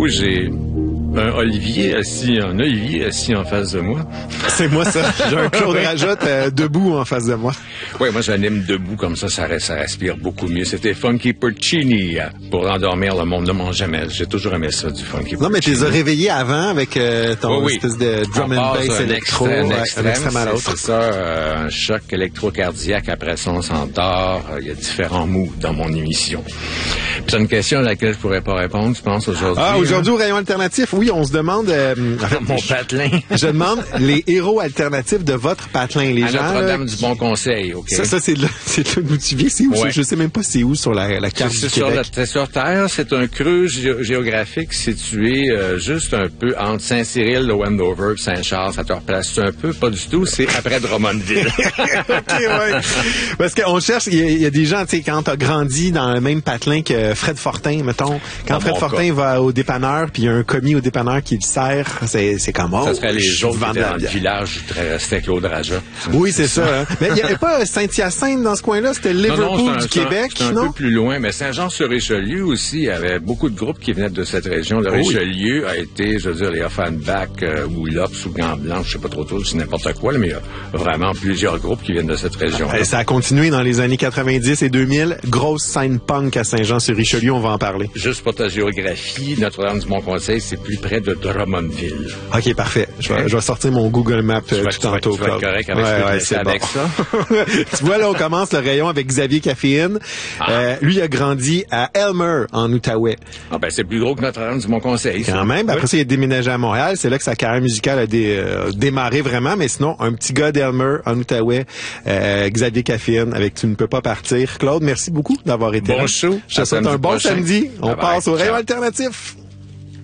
Oui, j'ai un olivier assis en face de moi. C'est moi, ça. J'ai un Claude Rajotte debout en face de moi. Oui, moi, j'anime debout comme ça respire beaucoup mieux. C'était Funky Porcini pour endormir le monde. Ne mange jamais. J'ai toujours aimé ça, du Funky Porcini. Non, mais tu les as réveillés avant avec ton espèce de drum and bass électro, un extrême à l'autre. C'est ça, un choc électrocardiaque. Après ça, on s'endort. Il y a différents moods dans mon émission. Puis c'est une question à laquelle je pourrais pas répondre, tu penses, aujourd'hui? Ah, aujourd'hui, au rayon alternatif, oui, on se demande... mon patelin. Je demande les héros alternatifs de votre patelin. Les à gens... Notre-Dame du Bon Conseil, OK. Ça, c'est là d'où tu viens. C'est où? Ouais. Je sais même pas c'est où sur la carte du Québec. C'est sur Terre. C'est un creux géographique situé juste un peu entre Saint-Cyril, le Wendover et Saint-Charles. Ça te replace un peu? Pas du tout. C'est après Drummondville. OK, ouais. Parce qu'on cherche... Il y a des gens, tu sais, quand t'as grandi dans le même patelin que Fred Fortin, mettons. Quand Fred Fortin va au dépanneur, puis il y a un commis au dépanneur qui le sert, c'est comme... Oh, ça serait les autres qui étaient dans le village où restait Claude Rajotte. Oui, c'est ça. Hein. Mais il n'y avait pas Saint-Hyacinthe dans ce coin-là. C'était Liverpool du Québec, non? C'est un peu plus loin, mais Saint-Jean-sur-Richelieu aussi, il y avait beaucoup de groupes qui venaient de cette région. Le Richelieu a été, je veux dire, les Offenbach, ou Lops, ou Gants Blancs, je sais pas trop, c'est n'importe quoi, là, mais il y a vraiment plusieurs groupes qui viennent de cette région. Ça a continué dans les années 90 et 2000. Grosse scène punk à Saint-Jean-sur-Richelieu, on va en parler. Juste pour ta géographie, Notre-Dame du Mont-Conseil, c'est plus près de Drummondville. OK, parfait. Je vais sortir mon Google Maps tout tantôt. Tu vas être correct avec, avec ça. Tu vois, là, on commence le rayon avec Xavier Caféine. Lui, il a grandi à Elmer, en Outaouais. Ah, ben, c'est plus gros que Notre-Dame du Mont-Conseil. Quand même. Après ça, il a déménagé à Montréal. C'est là que sa carrière musicale a démarré vraiment. Mais sinon, un petit gars d'Elmer, en Outaouais, Xavier Caféine, avec Tu ne peux pas partir. Claude, merci beaucoup d'avoir été là. Bon show. Je te souhaite un bon samedi. On passe au rayon alternatif.